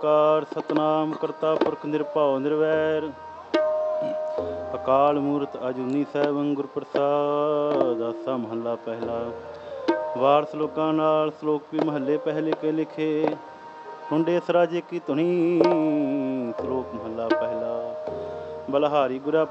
ਓਂਕਾਰ ਸਤਨਾਮ ਕਰਤਾ ਪੁਰਖ ਨਿਰਭਉ ਨਿਰਵੈਰ ਅਕਾਲ ਮੂਰਤ ਅਜੂਨੀ ਸੈਭੰ ਗੁਰ ਪ੍ਰਸਾਦ। ਆਸਾ ਮਹੱਲਾ ਪਹਿਲਾ। ਵਾਰ ਸਲੋਕਾਂ ਨਾਲ। ਸਲੋਕ ਵੀ ਮਹੱਲੇ ਪਹਿਲੇ ਕੇ ਲਿਖੇ। ਟੁੰਡੇ ਸਰਾਜੇ ਕੀ ਧੁਨੀ। ਸਲੋਕ ਮਹੱਲਾ ਪਹਿਲਾ। ਬਲਹਾਰੀ ਗੁਰਾ